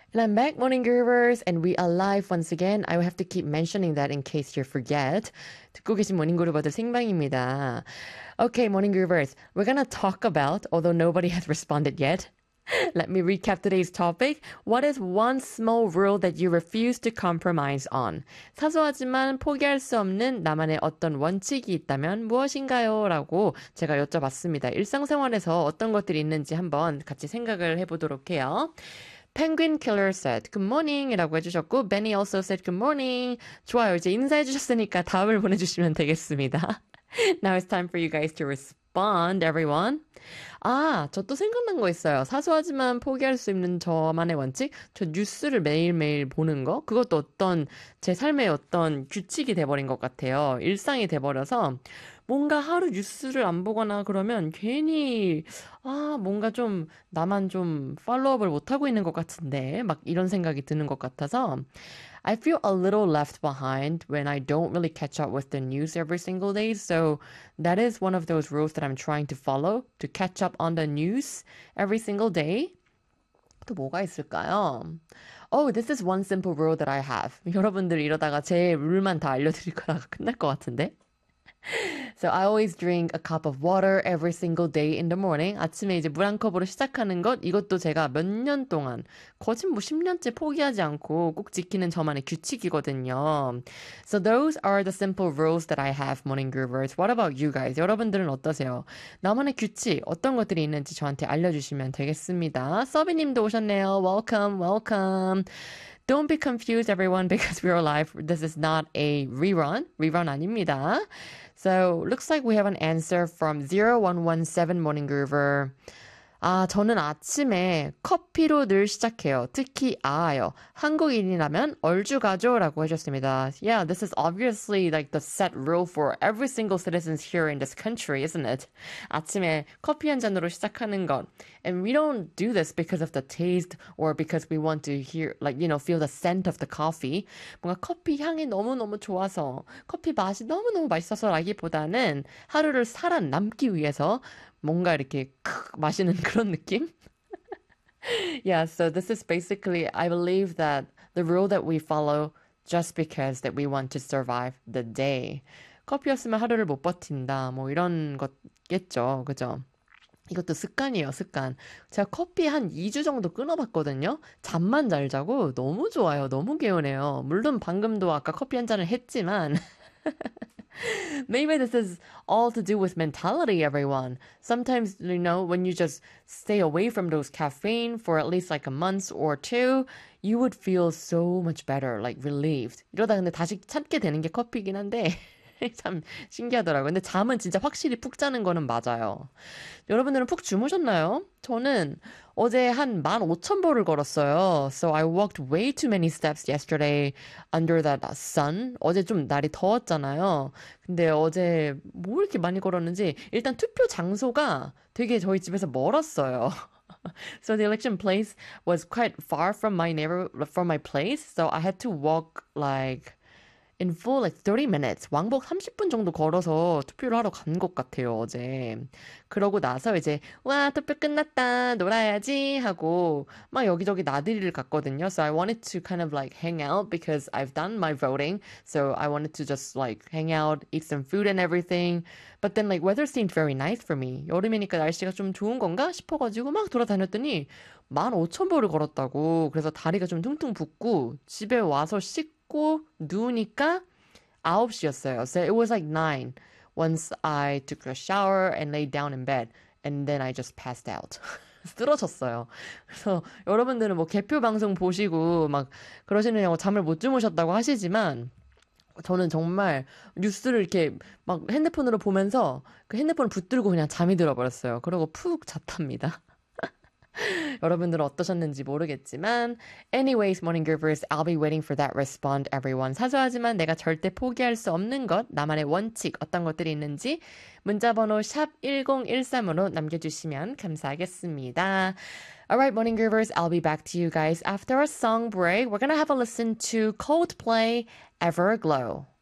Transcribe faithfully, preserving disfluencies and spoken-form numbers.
And I'm back, Morning Groovers, and we are live once again. I will have to keep mentioning that in case you forget. 듣고 계신 모닝 그루버들 생방입니다. Okay, Morning Groovers, we're gonna talk about, although nobody has responded yet, let me recap today's topic. What is one small rule that you refuse to compromise on? 사소하지만 포기할 수 없는 나만의 어떤 원칙이 있다면 무엇인가요? 라고 제가 여쭤봤습니다. 일상생활에서 어떤 것들이 있는지 한번 같이 생각을 해보도록 해요. Penguin Killer said, Good morning 이라고 해주셨고, Benny also said, Good morning. 좋아요. 이제 인사해주셨으니까 답을 보내주시면 되겠습니다. Now it's time for you guys to respond, everyone. 아, 저 또 생각난 거 있어요. 사소하지만 포기할 수 있는 저만의 원칙? 저 뉴스를 매일매일 보는 거? 그것도 어떤 제 삶의 어떤 규칙이 돼버린 것 같아요. 일상이 돼버려서 뭔가 하루 뉴스를 안 보거나 그러면 괜히 아, 뭔가 좀 나만 좀 팔로우업을 못하고 있는 것 같은데 막 이런 생각이 드는 것 같아서 I feel a little left behind when I don't really catch up with the news every single day. So that is one of those rules that I'm trying to follow, to catch up on the news every single day. 또 뭐가 있을까요? Oh, this is one simple rule that I have. 여러분들 이러다가 제 룰만 다 알려드릴 거다가 끝날 것 같은데. So I always drink a cup of water every single day in the morning. 아침에 이제 물 한 컵으로 시작하는 것, 이것도 제가 몇 년 동안, 거진 뭐 십 년째 포기하지 않고 꼭 지키는 저만의 규칙이거든요. So those are the simple rules that I have, morning groovers. What about you guys? 여러분들은 어떠세요? 나만의 규칙, 어떤 것들이 있는지 저한테 알려주시면 되겠습니다. 서비님도 오셨네요. Welcome, welcome. Don't be confused, everyone, because we're live. This is not a rerun. Rerun 아닙니다. So, looks like we have an answer from zero one one seven Morning Groover. 아, 저는 아침에 커피로 늘 시작해요. 특히 아요. 한국인이라면 얼죽아죠라고 해줬습니다. Yeah, this is obviously like the set rule for every single citizen here in this country, isn't it? 아침에 커피 한 잔으로 시작하는 것. And we don't do this because of the taste or because we want to hear, like, you know, feel the scent of the coffee. 뭔가 커피 향이 너무너무 좋아서, 커피 맛이 너무너무 맛있어서라기보다는 하루를 살아남기 위해서 뭔가 이렇게 크 마시는 그런 느낌? Yeah, so this is basically, I believe that the rule that we follow just because that we want to survive the day. 커피였으면 하루를 못 버틴다. 뭐 이런 거겠죠. 그죠? 이것도 습관이에요, 습관. 제가 커피 한 이 주 정도 끊어봤거든요. 잠만 잘 자고 너무 좋아요. 너무 개운해요. 물론 방금도 아까 커피 한 잔을 했지만 maybe this is all to do with mentality, everyone. Sometimes, you know, when you just stay away from those caffeine for at least like a month or two, you would feel so much better, like relieved. 이러다 근데 다시 찾게 되는 게 커피긴 한데 참 신기하더라고요. 근데 잠은 진짜 확실히 푹 자는 거는 맞아요. 여러분들은 푹 주무셨나요? 저는 어제 한 만 오천 보를 걸었어요. So I walked way too many steps yesterday under that sun. 어제 좀 날이 더웠잖아요. 근데 어제 뭐 이렇게 많이 걸었는지 일단 투표 장소가 되게 저희 집에서 멀었어요. So the election place was quite far from my neighbor, from my place. So I had to walk like in full like thirty minutes. 왕복 삼십 분 정도 걸어서 투표를 하러 간 것 같아요, 어제. 그러고 나서 이제 와, 투표 끝났다. 놀아야지 하고 막 여기저기 나들이를 갔거든요. So I wanted to kind of like hang out because I've done my voting. So I wanted to just like hang out, eat some food and everything. But then like weather seemed very nice for me. 여름이니까 날씨가 좀 좋은 건가 싶어가지고 막 돌아다녔더니 만 오천 보를 걸었다고. 그래서 다리가 좀 퉁퉁 붓고 집에 와서 씻고 씻고 누우니까 아홉 시였어요. So it was like nine once I took a shower and laid down in bed. And then I just passed out. 쓰러졌어요. 그래서 여러분들은 뭐 개표 방송 보시고 막 그러시느냐고 잠을 못 주무셨다고 하시지만 저는 정말 뉴스를 이렇게 막 핸드폰으로 보면서 그 핸드폰을 붙들고 그냥 잠이 들어버렸어요. 그러고 푹 잤답니다. 여러분들은 어떠셨는지 모르겠지만 anyways, morning groovers, I'll be waiting for that respond, everyone. 사소하지만 내가 절대 포기할 수 없는 것, 나만의 원칙, 어떤 것들이 있는지 문자번호 샵 일공일삼으로 남겨주시면 감사하겠습니다. Alright, morning groovers, I'll be back to you guys after a song break. We're gonna have a listen to Coldplay, Everglow.